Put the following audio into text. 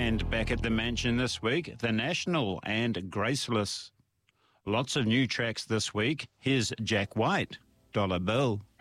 And back at the mansion this week, The National and Graceless. Lots of new tracks this week. Here's Jack White, Dollar Bill.